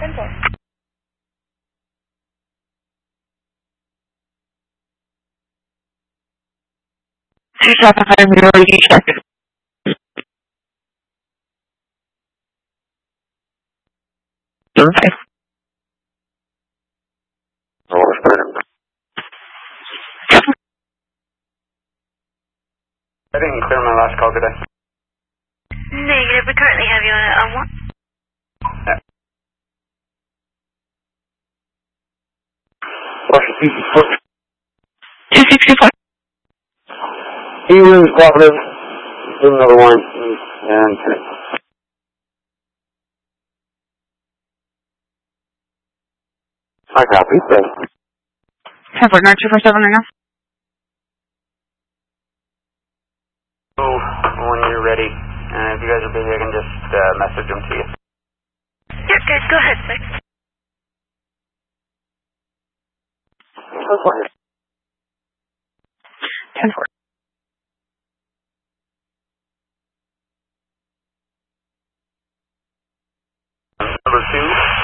10-4. 275 radio check. Okay. I didn't clear my last call today. Negative, we currently have you on one. Yeah. 265. He was cooperative. Do another one. And I copy. Thanks. 10-4, 9247 right now. So, when you're ready, if you guys are busy, I can just message them to you. Yep, guys, go ahead, sir. 10-4. Number 2,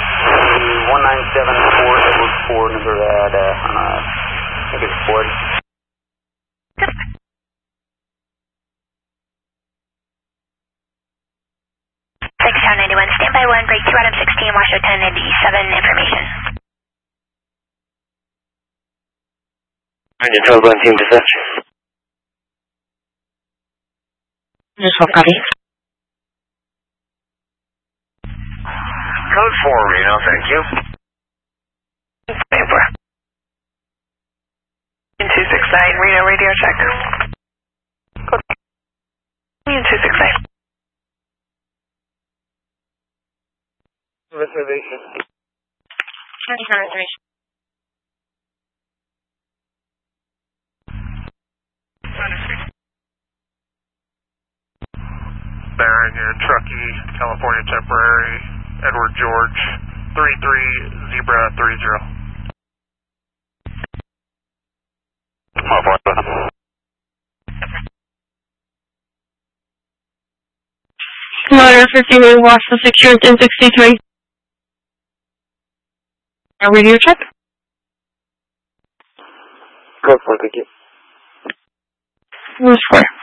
1974 Edward Ford, Nevada, I think it's Ford. Town 91, standby 1, break 2 out of 16, Washoe 1097, information. Engine 12 1 team dispatch. Just one copy. Code 4, Reno, thank you. 269, Reno radio check. Code 269. Reservation. Reservation. Baron, you're Truckee, California temporary, Edward George, 33 Zebra 30. Commander 50 Washoe secure 1063. Radio check. Go for it, thank you. Who's 4?